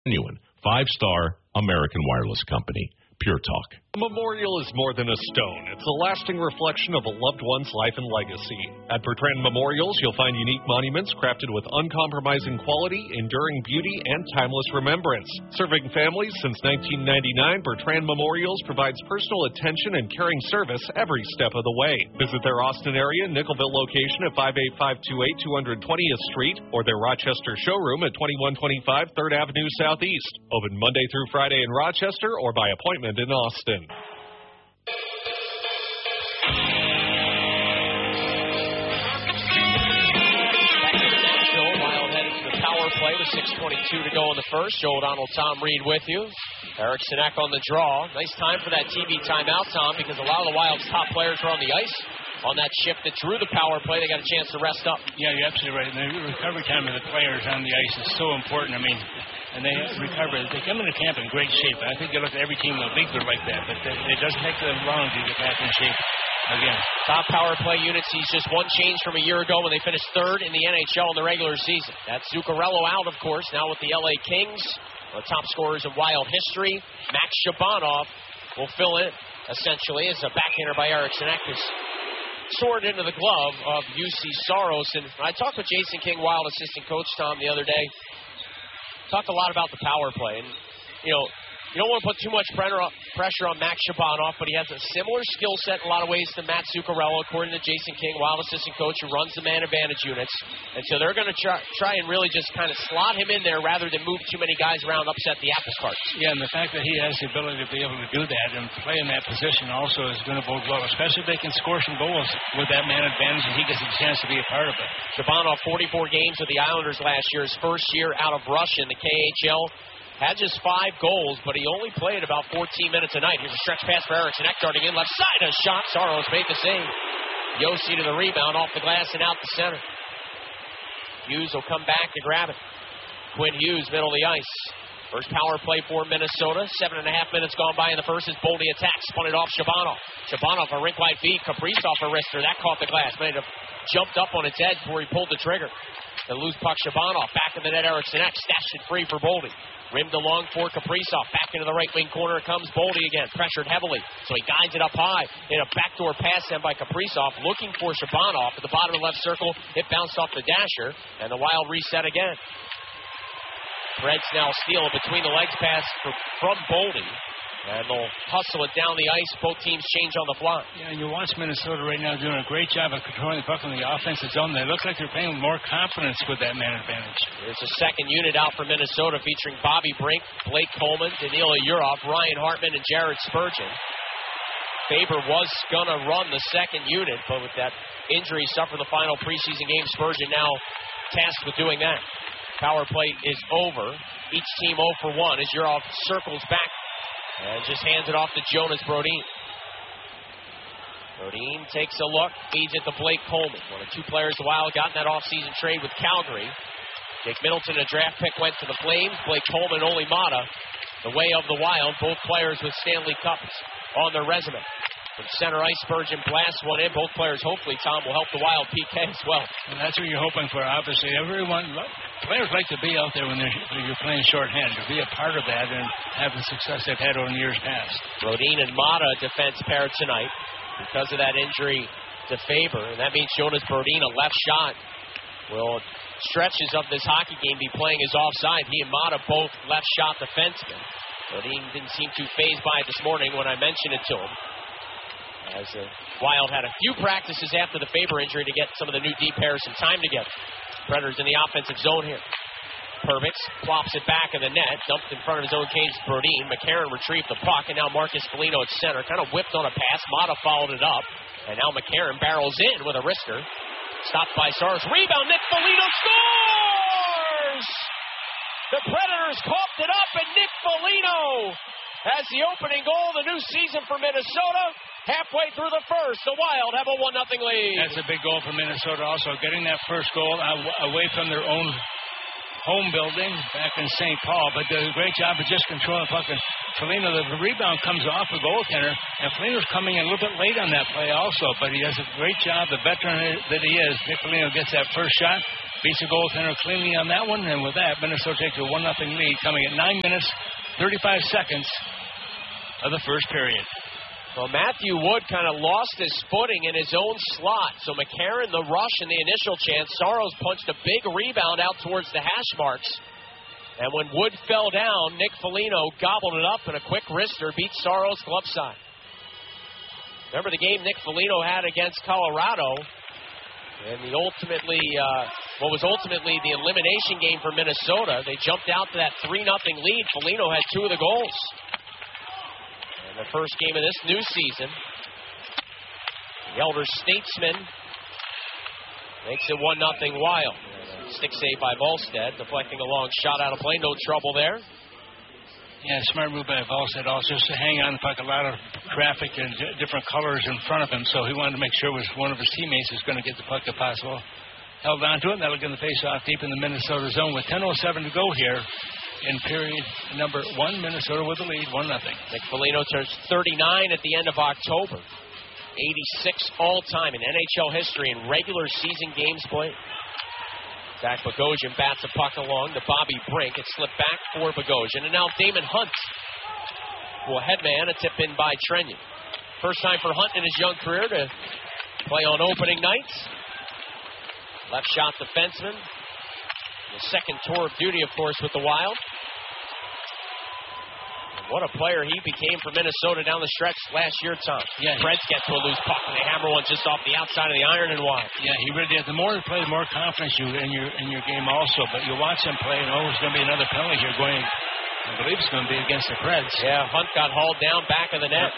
Genuine, 5-star American Wireless Company. Pure Talk. Memorial is more than a stone. It's a lasting reflection of a loved one's life and legacy. At Bertrand Memorials, you'll find unique monuments crafted with uncompromising quality, enduring beauty, and timeless remembrance. Serving families since 1999, Bertrand Memorials provides personal attention and caring service every step of the way. Visit their Austin area, Nickelville location at 58528 220th Street, or their Rochester showroom at 2125 3rd Avenue Southeast. Open Monday through Friday in Rochester or by appointment in Austin. Wild headed to the power play with 6:22 to go in the first. Joe O'Donnell, Tom Reed with you. Eric Sinek on the draw. Nice time for that TV timeout, Tom, because a lot of the Wild's top players are on the ice. On that shift that drew the power play, they got a chance to rest up. Yeah, you're absolutely right. And the recovery time of the players on the ice is so important. I mean, and they recover. They come into camp in great shape. I think you look at every team in the league, they're like that. But it doesn't take them long to get back in shape again. Top power play unit sees just one change from a year ago when they finished third in the NHL in the regular season. That's Zuccarello out, of course, now with the LA Kings. One of the top scorers in Wild history. Max Shabanov will fill in, essentially, as a backhander by Eric Sinek is soared into the glove of UC Saros. And I talked with Jason King, Wild assistant coach, Tom, the other day. Talked a lot about the power play. And, you know, you don't want to put too much pressure on Max Shabanov, but he has a similar skill set in a lot of ways to Matt Zuccarello, according to Jason King, Wild assistant coach, who runs the man advantage units. And so they're going to try and really just kind of slot him in there rather than move too many guys around, upset the apple cart. Yeah, and the fact that he has the ability to be able to do that and play in that position also is going to bode well, especially if they can score some goals with that man advantage and he gets a chance to be a part of it. Shabanov, 44 games with the Islanders last year, his first year out of Russia in the KHL. Had just 5 goals, but he only played about 14 minutes a night. Here's a stretch pass for Erickson. Eck darting in left side. A shot. Saros made the save. Yossi to the rebound off the glass and out the center. Hughes will come back to grab it. Quinn Hughes, middle of the ice. First power play for Minnesota. 7.5 minutes gone by in the first as Boldy attacks. Spun it off Shabanov. Shabanov, a rink-wide feed. Kaprizov a wrister. That caught the glass. Might have jumped up on its edge before he pulled the trigger. The loose puck, Shabanov. Back in the net, Erickson Eck. Stashed it free for Boldy. Rimmed along for Kaprizov. Back into the right wing corner comes Boldy again. Pressured heavily. So he guides it up high. In a backdoor pass then by Kaprizov. Looking for Shabanov at the bottom of the left circle. It bounced off the dasher. And the Wild reset again. Preds now steal a between the legs pass from Boldy. And they'll hustle it down the ice. Both teams change on the fly. Yeah, and you watch Minnesota right now doing a great job of controlling the puck in the offensive zone. They look like they're playing with more confidence with that man advantage. There's a second unit out for Minnesota featuring Bobby Brink, Blake Coleman, Danila Yurov, Ryan Hartman, and Jared Spurgeon. Faber was going to run the second unit, but with that injury suffered the final preseason game, Spurgeon now tasked with doing that. Power play is over. Each team 0 for 1 as Yurov circles back and just hands it off to Jonas Brodin. Brodin takes a look, feeds it to Blake Coleman. One of 2 players the Wild got in that offseason trade with Calgary. Jake Middleton, a draft pick, went to the Flames. Blake Coleman, Ole Mata, the way of the Wild. Both players with Stanley Cups on their resume. From center ice, Spurgeon blasts one in. Both players, hopefully, Tom, will help the Wild PK as well. And that's what you're hoping for, obviously. Players like to be out there when you're playing shorthand, to be a part of that and have the success they've had over the years past. Brodin and Mata defense pair tonight because of that injury to Faber. And that means Jonas Brodin, a left shot, will stretches of this hockey game be playing his offside. He and Mata both left shot defensemen. Brodin didn't seem too fazed by it this morning when I mentioned it to him. As the Wild had a few practices after the Faber injury to get some of the new D pairs some time together. Predators in the offensive zone here. Perbix plops it back in the net, dumped in front of his own cage. Brodin. McCarron retrieved the puck, and now Marcus Foligno at center. Kind of whipped on a pass. Mata followed it up, and now McCarron barrels in with a wrister. Stopped by Saros. Rebound. Nick Foligno scores! The Predators coughed it up, and Nick Foligno has the opening goal of the new season for Minnesota. Halfway through the first, the Wild have a 1-0 lead. That's a big goal for Minnesota also, getting that first goal away from their own home building back in St. Paul, but did a great job of just controlling the puck. And Foligno, the rebound comes off the goaltender, and Foligno's coming in a little bit late on that play also, but he does a great job. The veteran that he is, Nick Foligno gets that first shot, beats the goaltender cleanly on that one, and with that, Minnesota takes a 1-0 lead coming at 9 minutes, 35 seconds of the first period. Well, Matthew Wood kind of lost his footing in his own slot. So McCarron, the rush in the initial chance. Saros punched a big rebound out towards the hash marks. And when Wood fell down, Nick Foligno gobbled it up, and a quick wrister beat Saros glove side. Remember the game Nick Foligno had against Colorado, and what was ultimately the elimination game for Minnesota. They jumped out to that 3-0 lead. Foligno had 2 of the goals. And the first game of this new season, the Elder Statesman makes it 1-0 Wild. Stick save by Volstead, deflecting a long shot out of play. No trouble there. Yeah, smart move by Volstead also to hang on the puck. A lot of traffic and different colors in front of him, so he wanted to make sure it was one of his teammates who's going to get the puck if possible. Held on to it, and that'll get the face-off deep in the Minnesota zone with 10:07 to go here in period number 1. Minnesota with the lead, 1-0. Nick Foligno turns 39 at the end of October. 86 all-time in NHL history in regular season games played. Zach Bogosian bats a puck along to Bobby Brink. It slipped back for Bogosian. And now Damon Hunt will headman, a tip in by Trenyon. First time for Hunt in his young career to play on opening nights. Left shot defenseman. The second tour of duty, of course, with the Wild. And what a player he became for Minnesota down the stretch last year, Tom. Yeah, Preds get to a loose puck, and they hammer one just off the outside of the iron and wide. Yeah, he really did. The more he played, the more confidence you in your game also. But you watch him play, and there's going to be another penalty here going. I believe it's going to be against the Preds. Yeah, Hunt got hauled down back of the net.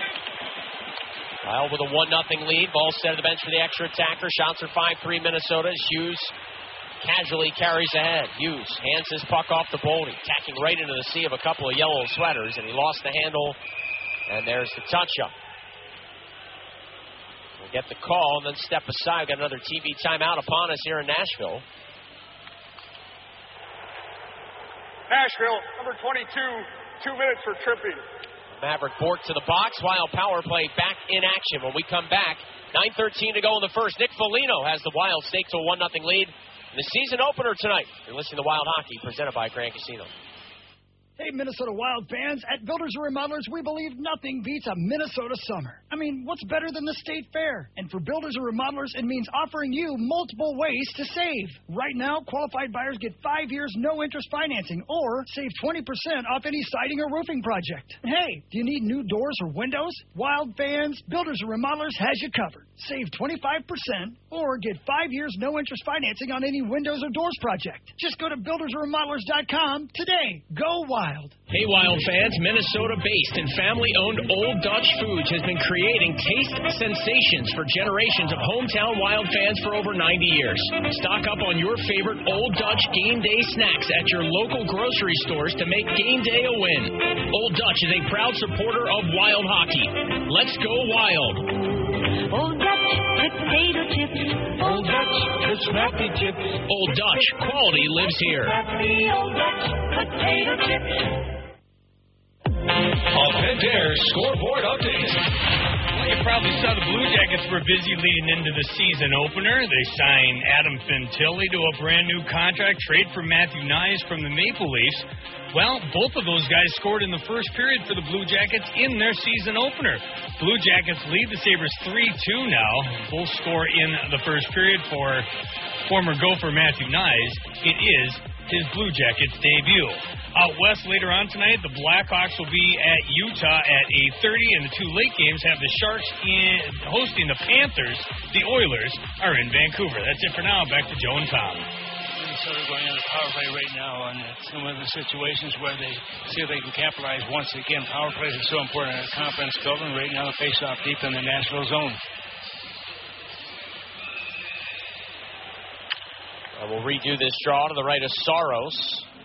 Wild with a 1-0 lead. Ball set to the bench for the extra attacker. Shots are 5-3 Minnesota as Hughes casually carries ahead. Hughes hands his puck off to Boldy, tacking right into the sea of a couple of yellow sweaters, and he lost the handle, and there's the touch-up. We'll get the call and then step aside. We've got another TV timeout upon us here in Nashville. Nashville, number 22, 2 minutes for tripping. Maverick Bourque to the box. Wild power play back in action. When we come back, 9:13 to go in the first. Nick Foligno has the Wild stake to a 1-0 lead. In the season opener tonight. You're listening to Wild Hockey, presented by Grand Casino. Hey, Minnesota Wild fans. At Builders and Remodelers, we believe nothing beats a Minnesota summer. I mean, what's better than the State Fair? And for Builders and Remodelers, it means offering you multiple ways to save. Right now, qualified buyers get 5 years no-interest financing or save 20% off any siding or roofing project. And hey, do you need new doors or windows? Wild fans, Builders and Remodelers has you covered. Save 25% or get 5 years no-interest financing on any windows or doors project. Just go to buildersandremodelers.com today. Go Wild. Hey, Wild fans, Minnesota-based and family-owned Old Dutch Foods has been creating taste sensations for generations of hometown Wild fans for over 90 years. Stock up on your favorite Old Dutch game day snacks at your local grocery stores to make game day a win. Old Dutch is a proud supporter of Wild hockey. Let's go Wild. Old Dutch with potato chips. Old Dutch with snappy chips. Old Dutch, quality lives here. Happy Old Dutch potato chips. A Pentair scoreboard update. Well, you probably saw the Blue Jackets were busy leading into the season opener. They signed Adam Fantilli to a brand new contract, trade for Matthew Knies from the Maple Leafs. Well, both of those guys scored in the first period for the Blue Jackets in their season opener. Blue Jackets lead the Sabres 3-2 now. Both score in the first period for former Gopher Matthew Knies. It is his Blue Jackets debut. Out west later on tonight, the Blackhawks will be at Utah at 8:30, and the two late games have the Sharks hosting the Panthers. The Oilers are in Vancouver. That's it for now. Back to Joe and Tom. Minnesota going on the power play right now on some of the situations where they see if they can capitalize once again. Power plays are so important in a confidence building. Right now, the face-off deep in the Nashville zone. We'll redo this draw to the right of Saros.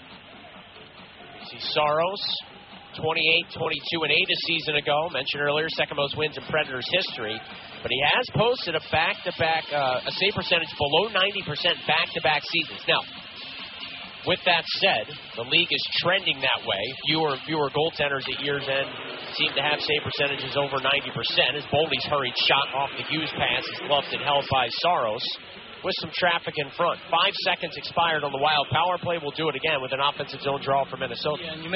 See Saros, 28-22-8 a season ago. Mentioned earlier, second most wins in Predators history. But he has posted a back-to-back, a save percentage below 90% back-to-back seasons. Now, with that said, the league is trending that way. Fewer goaltenders at year's end seem to have save percentages over 90%. As Boldy's hurried shot off the Hughes pass is gloved and held by Saros. with some traffic in front. 5 seconds expired on the Wild power play. We'll do it again with an offensive zone draw for Minnesota. Yeah,